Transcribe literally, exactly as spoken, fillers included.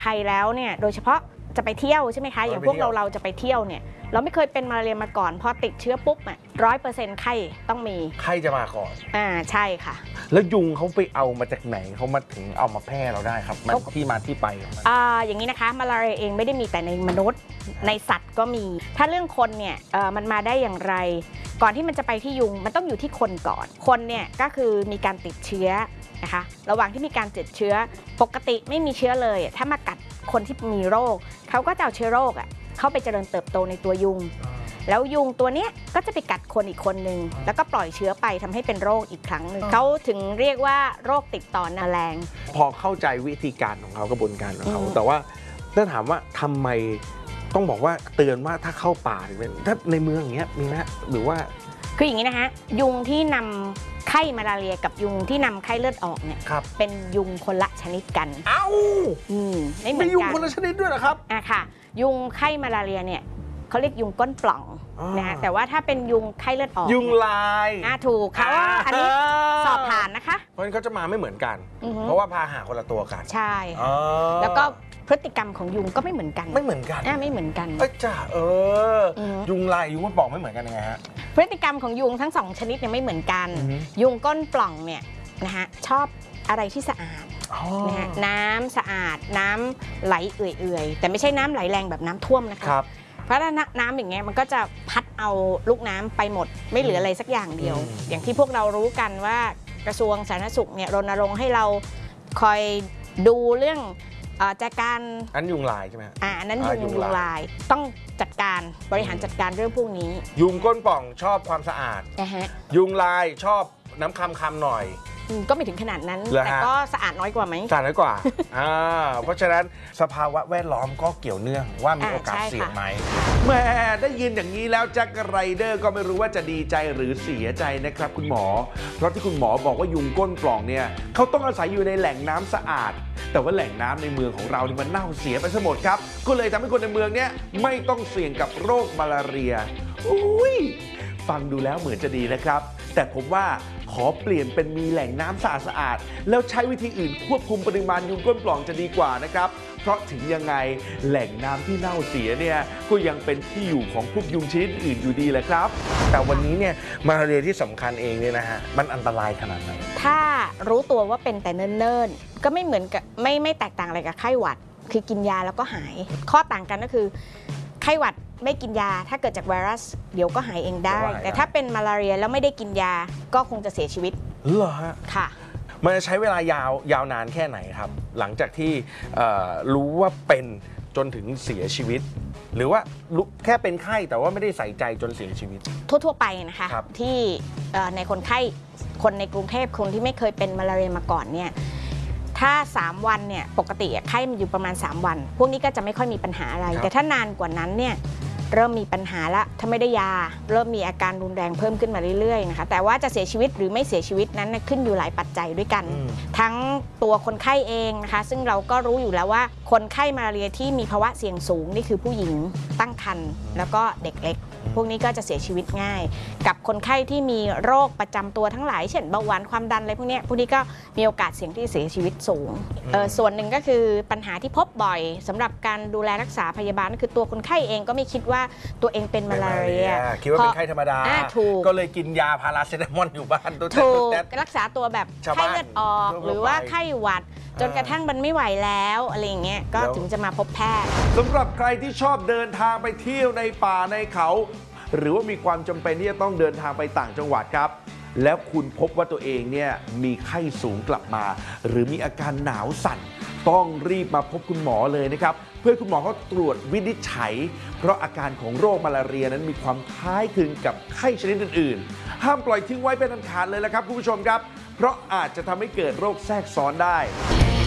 ไทยแล้วเนี่ยโดยเฉพาะจะไปเที่ยวใช่ไหมคะอย่างพวกเราเราจะไปเที่ยวเนี่ยเราไม่เคยเป็นมาลาเรียมาก่อนพอติดเชื้อปุ๊บอ่ะร้อยเปอร์เซ็นต์ไข้ต้องมีไข้จะมาก่อนอ่าใช่ค่ะแล้วยุงเขาไปเอามาจากไหนเขามาถึงเอามาแพร่เราได้ครับมันที่มาที่ไปอ่าอย่างนี้นะคะมาลาเรียเองไม่ได้มีแต่ในมนุษย์ในสัตว์ก็มีถ้าเรื่องคนเนี่ยเอ่อมันมาได้อย่างไรก่อนที่มันจะไปที่ยุงมันต้องอยู่ที่คนก่อนคนเนี่ยก็คือมีการติดเชื้อนะคะระหว่างที่มีการติดเชื้อปกติไม่มีเชื้อเลยถ้ามากัดคนที่มีโรคเขาก็จะเอาเชื้อโรคอ่ะเข้าไปเจริญเติบโตในตัวยุงแล้วยุงตัวเนี้ยก็จะไปกัดคนอีกคนนึงแล้วก็ปล่อยเชื้อไปทำให้เป็นโรคอีกครั้งหนึ่งเขาถึงเรียกว่าโรคติดต่อแมลงพอเข้าใจวิธีการของเขากระบวนการของเขาแต่ว่าถ้าถามว่าทำไมต้องบอกว่าเตือนว่าถ้าเข้าป่าหรือถ้าในเมืองอย่างเงี้ยมีไหมหรือว่าคืออย่างนี้นะคะยุงที่นำไข้มาลาเรียกับยุงที่นำไข้เลือดออกเนี่ยเป็นยุงคนละชนิดกันเอ้าอืมไม่เหมือนกันมียุงคนละชนิดด้วยเหรอครับอ่ะค่ะยุงไข้มาลาเรียเนี่ยเขาเรียกยุงก้นปล่องนะฮะแต่ว่าถ้าเป็นยุงไข้เลือดออกยุงลายอ่ะถูกค่ะว่าอันนี้สอบผ่านนะคะเพราะฉะนั้นเขาจะมาไม่เหมือนกันเพราะว่าพาหาคนละตัวกันใช่แล้วก็พฤติกรรมของยุงก็ไม่เหมือนกันไม่เหมือนกันอ่ะไม่เหมือนกันเออจ้าเออยุงลายยุงก้นปล่องไม่เหมือนกันยังไงฮะพฤติกรรมของยุงทั้งสองชนิดเนี่ยไม่เหมือนกันยุงก้นปล่องเนี่ยนะฮะชอบอะไรที่สะอาดนะฮะน้ำสะอาดน้ำไหลเอื่อยๆแต่ไม่ใช่น้ำไหลแรงแบบน้ำท่วมนะคะเพราะถ้าน้ำอย่างเงี้ยมันก็จะพัดเอาลูกน้ำไปหมดไม่เหลืออะไรสักอย่างเดียวอย่างที่พวกเรารู้กันว่ากระทรวงสาธารณสุขเนี่ยรณรงค์ให้เราคอยดูเรื่องจัดการอันยุงลายใช่ไหมอ่านั้นยุงยุงลายต้องจัดการบริหารจัดการเรื่องพวกนี้ยุงก้นป่องชอบความสะอาดยุงลายชอบน้ำคำคำหน่อยก็ไม่ถึงขนาดนั้นแต่ก็สะอาดน้อยกว่าไหมสะอาดน้อยกว่าอ่าเพราะฉะนั้นสภาวะแวดล้อมก็เกี่ยวเนื่องว่ามีโอกาสเสี่ยงไหมแม่ได้ยินอย่างนี้แล้วแจ็คไรเดอร์ก็ไม่รู้ว่าจะดีใจหรือเสียใจนะครับคุณหมอเพราะที่คุณหมอบอกว่ายุงก้นปล่องเนี่ยเขาต้องอาศัยอยู่ในแหล่งน้ำสะอาดแต่ว่าแหล่งน้ำในเมืองของเรานี่มันเน่าเสียไปซะหมดครับก็เลยทำให้คนในเมืองเนี่ยไม่ต้องเสี่ยงกับโรคมาลาเรียอุ้ยฟังดูแล้วเหมือนจะดีนะครับแต่ผมว่าขอเปลี่ยนเป็นมีแหล่งน้ำสะอาดสะอาดแล้วใช้วิธีอื่นควบคุมปริมาณยุงก้นปล่องจะดีกว่านะครับเพราะถึงยังไงแหล่งน้ำที่เน่าเสียเนี่ยก็ยังเป็นที่อยู่ของพวกยุงชนิดอื่นอยู่ดีแหละครับแต่วันนี้เนี่ยมาลาเรียที่สำคัญเองเนี่ยนะฮะมันอันตรายขนาดไหนถ้ารู้ตัวว่าเป็นแต่เนิ่นๆก็ไม่เหมือนกับไม่ไม่แตกต่างอะไรกับไข้หวัดคือกินยาแล้วก็หายข้อต่างกันก็คือไข้หวัดไม่กินยาถ้าเกิดจากไวรัสเดี๋ยวก็หายเองได้แต่ถ้าเป็นมาลาเรียแล้วไม่ได้กินยาก็คงจะเสียชีวิตเหรอฮะค่ะมันจะใช้เวลายาวยาวนานแค่ไหนครับหลังจากที่รู้ว่าเป็นจนถึงเสียชีวิตหรือว่าแค่เป็นไข้แต่ว่าไม่ได้ใส่ใจจนเสียชีวิตทั่วๆไปนะคะที่ในคนไข้คนในกรุงเทพคนที่ไม่เคยเป็นมาลาเรียมาก่อนเนี่ยถ้าสามวันเนี่ยปกติไข้มันอยู่ประมาณสามวันพวกนี้ก็จะไม่ค่อยมีปัญหาอะไรแต่ถ้านานกว่านั้นเนี่ยเริ่มมีปัญหาละถ้าไม่ได้ยาเริ่มมีอาการรุนแรงเพิ่มขึ้นมาเรื่อยๆนะคะแต่ว่าจะเสียชีวิตหรือไม่เสียชีวิตนั้นขึ้นอยู่หลายปัจจัยด้วยกันทั้งตัวคนไข้เองนะคะซึ่งเราก็รู้อยู่แล้วว่าคนไข้มาลาเรียที่มีภาวะเสี่ยงสูงนี่คือผู้หญิงตั้งครรภ์แล้วก็เด็กเล็กพวกนี้ก็จะเสียชีวิตง่ายกับคนไข้ที่มีโรคประจำตัวทั้งหลายเช่นเบาหวานความดันอะไรพวกนี้พวกนี้ก็มีโอกาสเสี่ยงที่เสียชีวิตสูงส่วนหนึ่งก็คือปัญหาที่พบบ่อยสำหรับการดูแลรักษาพยาบาลก็คือตัวคนไข้เองก็ไม่คิดว่าตัวเองเป็นมาลาเรียคิดว่าเป็นไข้ธรรมดาก็เลยกินยาพาราเซตามอลอยู่บ้านตัวถูกรักษาตัวแบบไข้เลือดออกหรือว่าไข้หวัดจนกระทั่งมันไม่ไหวแล้วอะไรอย่างเงี้ยก็ถึงจะมาพบแพทย์สำหรับใครที่ชอบเดินทางไปเที่ยวในป่าในเขาหรือว่ามีความจำเป็นที่จะต้องเดินทางไปต่างจังหวัดครับแล้วคุณพบว่าตัวเองเนี่ยมีไข้สูงกลับมาหรือมีอาการหนาวสั่นต้องรีบมาพบคุณหมอเลยนะครับเพื่อคุณหมอเขาตรวจวินิจฉัยเพราะอาการของโรคมาลาเรียนั้นมีความคล้ายคลึงกับไข้ชนิดอื่นๆห้ามปล่อยทิ้งไว้เป็นอันขาดเลยละครับคุณผู้ชมครับเพราะอาจจะทำให้เกิดโรคแทรกซ้อนได้